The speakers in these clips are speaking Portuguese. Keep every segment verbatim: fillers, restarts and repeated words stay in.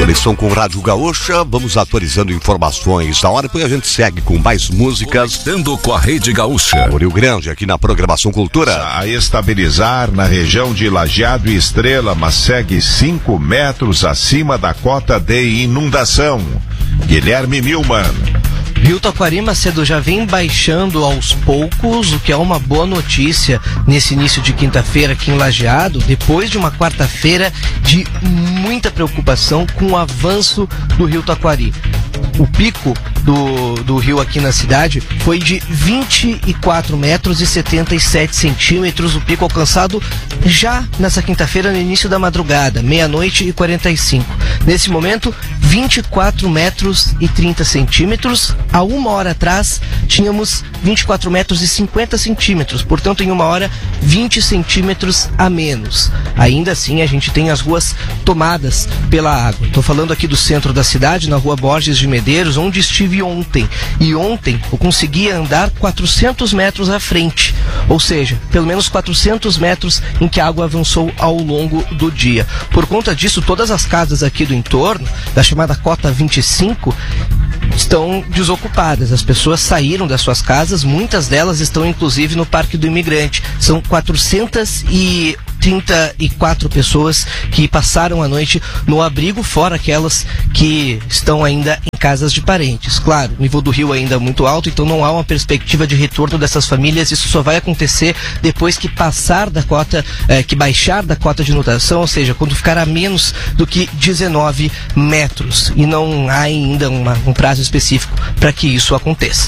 Conexão com Rádio Gaúcha, vamos atualizando informações da hora, depois a gente segue com mais músicas. Conectando com a Rede Gaúcha. No Rio Grande, aqui na programação Cultura. A estabilizar na região de Lajeado e Estrela, mas segue cinco metros acima da cota de inundação. Guilherme Milman. Rio Taquari, Macedo, já vem baixando aos poucos, o que é uma boa notícia nesse início de quinta-feira aqui em Lajeado, depois de uma quarta-feira de muita preocupação com o avanço do Rio Taquari. O pico do, do rio aqui na cidade foi de vinte e quatro metros e setenta e sete centímetros, o pico alcançado já nessa quinta-feira no início da madrugada, meia-noite e quarenta e cinco. Nesse momento, vinte e quatro metros e trinta centímetros. Há uma hora atrás, tínhamos vinte e quatro metros e cinquenta centímetros, portanto, em uma hora, vinte centímetros a menos. Ainda assim, a gente tem as ruas tomadas pela água. Estou falando aqui do centro da cidade, na rua Borges de Medeiros, onde estive ontem. E ontem eu consegui andar quatrocentos metros à frente, ou seja, pelo menos quatrocentos metros em que a água avançou ao longo do dia. Por conta disso, todas as casas aqui do entorno, da chamada cota vinte e cinco, estão desocupadas. As pessoas saíram das suas casas, muitas delas estão inclusive no Parque do Imigrante. São quatrocentas e trinta e quatro pessoas que passaram a noite no abrigo, fora aquelas que estão ainda em casas de parentes. Claro, o nível do rio ainda é muito alto, então não há uma perspectiva de retorno dessas famílias. Isso só vai acontecer depois que passar da cota, eh, que baixar da cota de inundação, ou seja, quando ficar a menos do que dezenove metros. E não há ainda uma, um prazo específico para que isso aconteça.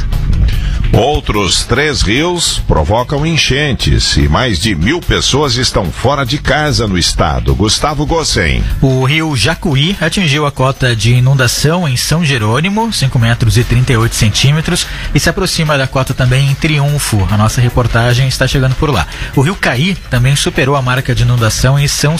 Outros três rios provocam enchentes e mais de mil pessoas estão fora de casa no estado. Gustavo Gossen. O rio Jacuí atingiu a cota de inundação em São Jerônimo, cinco metros e trinta e oito centímetros, e se aproxima da cota também em Triunfo. A nossa reportagem está chegando por lá. O rio Caí também superou a marca de inundação em São